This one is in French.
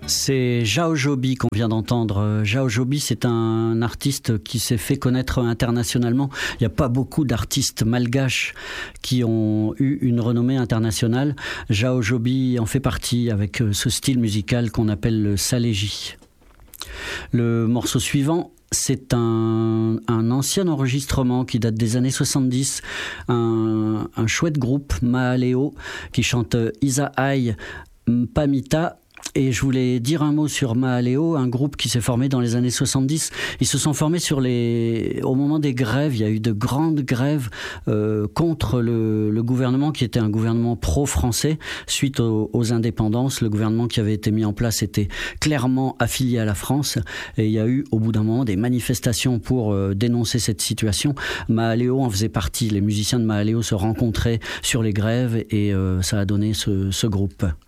C'est Jao Joby qu'on vient d'entendre. Jao Joby, c'est un artiste qui s'est fait connaître internationalement. Il n'y a pas beaucoup d'artistes malgaches qui ont eu une renommée internationale. Jao Joby en fait partie avec ce style musical qu'on appelle le saléji. Le morceau suivant, c'est un ancien enregistrement qui date des années 70, un chouette groupe, Mahaleo, qui chante Isa Ai Mpamita. Et je voulais dire un mot sur Mahaleo, un groupe qui s'est formé dans les années 70. Ils se sont formés au moment des grèves. Il y a eu de grandes grèves contre le gouvernement qui était un gouvernement pro-français. Suite aux indépendances, le gouvernement qui avait été mis en place était clairement affilié à la France. Et il y a eu au bout d'un moment des manifestations pour dénoncer cette situation. Mahaleo en faisait partie. Les musiciens de Mahaleo se rencontraient sur les grèves et ça a donné ce groupe.